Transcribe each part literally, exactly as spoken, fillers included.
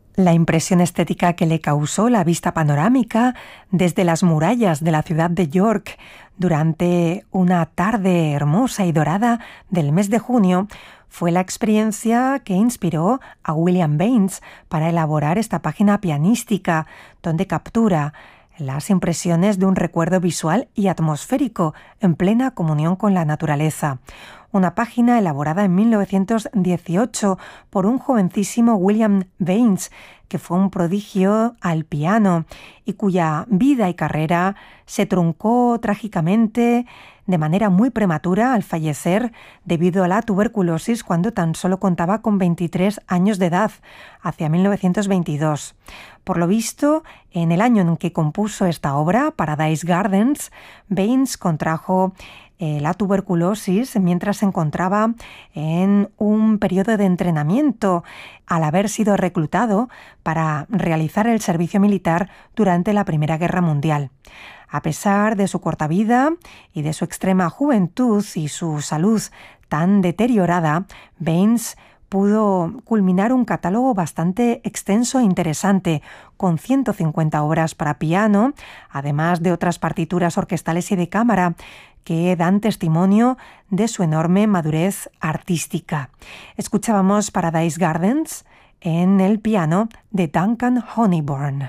La impresión estética que le causó la vista panorámica desde las murallas de la ciudad de York durante una tarde hermosa y dorada del mes de junio fue la experiencia que inspiró a William Baines para elaborar esta página pianística, donde captura las impresiones de un recuerdo visual y atmosférico en plena comunión con la naturaleza. Una página elaborada en mil novecientos dieciocho por un jovencísimo William Baines, que fue un prodigio al piano y cuya vida y carrera se truncó trágicamente de manera muy prematura al fallecer debido a la tuberculosis cuando tan solo contaba con veintitrés años de edad, hacia mil novecientos veintidós. Por lo visto, en el año en que compuso esta obra, Paradise Gardens, Baines contrajo eh, la tuberculosis mientras se encontraba en un periodo de entrenamiento al haber sido reclutado para realizar el servicio militar durante la Primera Guerra Mundial. A pesar de su corta vida y de su extrema juventud y su salud tan deteriorada, Baines pudo culminar un catálogo bastante extenso e interesante, con ciento cincuenta obras para piano, además de otras partituras orquestales y de cámara, que dan testimonio de su enorme madurez artística. Escuchábamos Paradise Gardens en el piano de Duncan Honeyburn.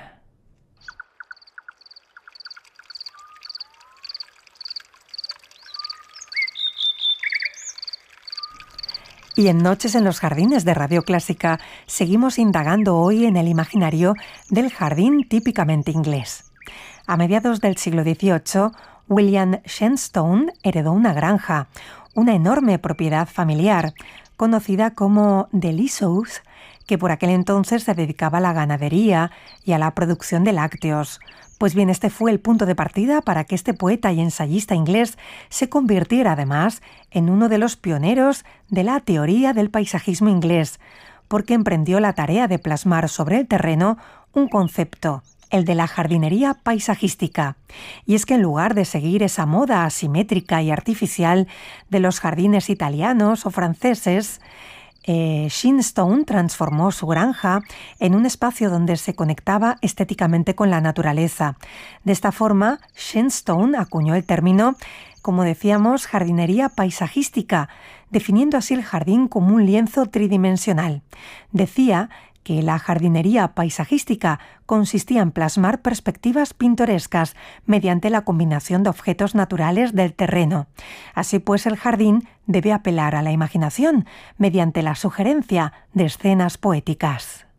Y en Noches en los Jardines de Radio Clásica seguimos indagando hoy en el imaginario del jardín típicamente inglés. A mediados del siglo dieciocho, William Shenstone heredó una granja, una enorme propiedad familiar, conocida como The Leashouse, que por aquel entonces se dedicaba a la ganadería y a la producción de lácteos. Pues bien, este fue el punto de partida para que este poeta y ensayista inglés se convirtiera además en uno de los pioneros de la teoría del paisajismo inglés, porque emprendió la tarea de plasmar sobre el terreno un concepto, el de la jardinería paisajística. Y es que en lugar de seguir esa moda asimétrica y artificial de los jardines italianos o franceses, Eh, Shenstone transformó su granja en un espacio donde se conectaba estéticamente con la naturaleza. De esta forma, Shenstone acuñó el término, como decíamos, jardinería paisajística, definiendo así el jardín como un lienzo tridimensional. Decía que la jardinería paisajística consistía en plasmar perspectivas pintorescas mediante la combinación de objetos naturales del terreno. Así pues, el jardín debe apelar a la imaginación mediante la sugerencia de escenas poéticas.